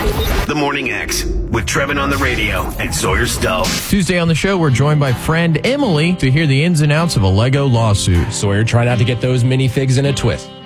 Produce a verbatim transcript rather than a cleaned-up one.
The Morning X with Trevin on the radio and Sawyer Stull. Tuesday on the show, we're joined by friend Emily to hear the ins and outs of a Lego lawsuit. Sawyer, try not to get those minifigs in a twist.